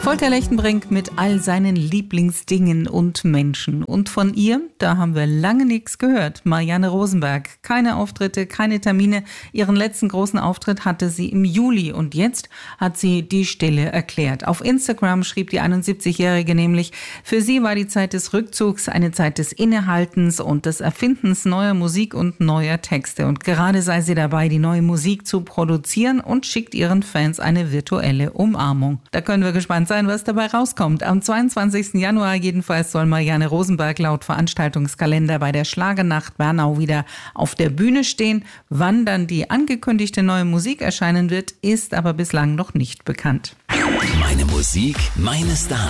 Volker Lechtenbrink mit all seinen Lieblingsdingen und Menschen. Und von ihr, da haben wir lange nichts gehört. Marianne Rosenberg. Keine Auftritte, keine Termine. Ihren letzten großen Auftritt hatte sie im Juli. Und jetzt hat sie die Stille erklärt. Auf Instagram schrieb die 71-Jährige nämlich, für sie war die Zeit des Rückzugs eine Zeit des Innehaltens und des Erfindens neuer Musik und neuer Texte. Und gerade sei sie dabei, die neue Musik zu produzieren und schickt ihren Fans eine virtuelle Umarmung. Da können wir gespannt sein, was dabei rauskommt. Am 22. Januar jedenfalls soll Marianne Rosenberg laut Veranstaltungskalender bei der Schlagernacht Bernau wieder auf der Bühne stehen. Wann dann die angekündigte neue Musik erscheinen wird, ist aber bislang noch nicht bekannt. Meine Musik, meine Stars.